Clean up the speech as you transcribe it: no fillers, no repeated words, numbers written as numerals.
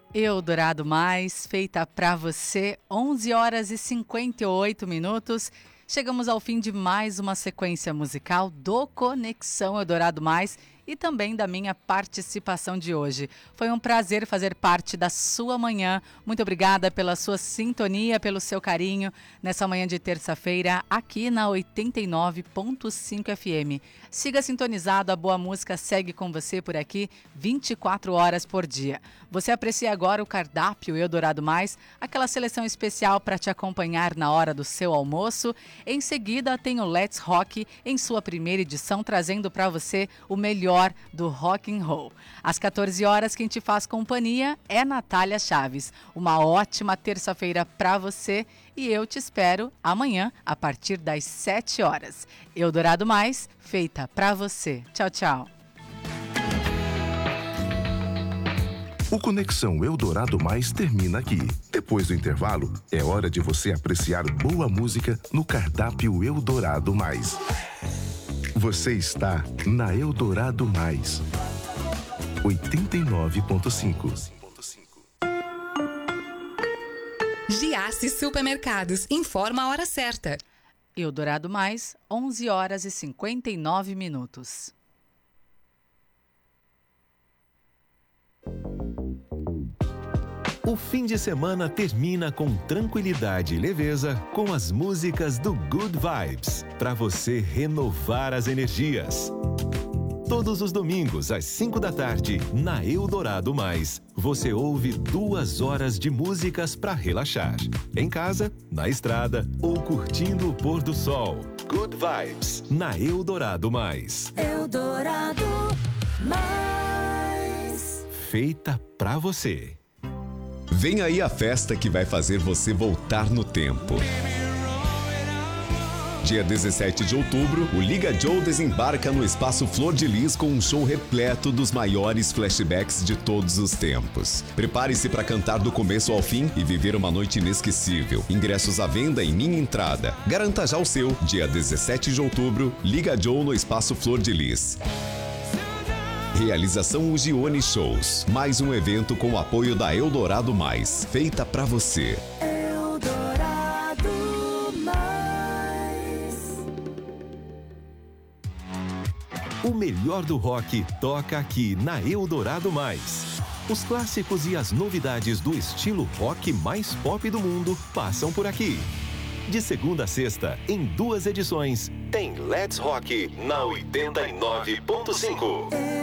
Eldorado Mais, feita pra você, 11 horas e 58 minutos. Chegamos ao fim de mais uma sequência musical do Conexão Eldorado Mais e também da minha participação de hoje. Foi um prazer fazer parte da sua manhã. Muito obrigada pela sua sintonia, pelo seu carinho nessa manhã de terça-feira aqui na 89.5 FM. Siga sintonizado, a boa música segue com você por aqui 24 horas por dia. Você aprecia agora o cardápio Eldorado Mais, aquela seleção especial para te acompanhar na hora do seu almoço. Em seguida tem o Let's Rock em sua primeira edição, trazendo para você o melhor do rock and roll. Às 14 horas, quem te faz companhia é Natália Chaves. Uma ótima terça-feira para você e eu te espero amanhã a partir das 7 horas. Eldorado Mais, feita para você. Tchau, tchau. O Conexão Eldorado Mais termina aqui. Depois do intervalo, é hora de você apreciar boa música no cardápio Eldorado Mais. Você está na Eldorado Mais. 89.5. Giasse Supermercados informa a hora certa. Eldorado Mais, 11 horas e 59 minutos. O fim de semana termina com tranquilidade e leveza com as músicas do Good Vibes, para você renovar as energias. Todos os domingos, às 5 da tarde, na Eldorado Mais, você ouve 2 horas de músicas para relaxar. Em casa, na estrada ou curtindo o pôr do sol. Good Vibes, na Eldorado Mais. Eldorado Mais. Feita pra você. Vem aí a festa que vai fazer você voltar no tempo. Dia 17 de outubro, o Liga Joe desembarca no Espaço Flor de Lis com um show repleto dos maiores flashbacks de todos os tempos. Prepare-se para cantar do começo ao fim e viver uma noite inesquecível. Ingressos à venda em Minha Entrada. Garanta já o seu. Dia 17 de outubro, Liga Joe no Espaço Flor de Lis. Realização Ugione Shows. Mais um evento com o apoio da Eldorado Mais. Feita pra você. Eldorado Mais. O melhor do rock toca aqui na Eldorado Mais. Os clássicos e as novidades do estilo rock mais pop do mundo passam por aqui. De segunda a sexta, em 2 edições, tem Let's Rock na 89.5.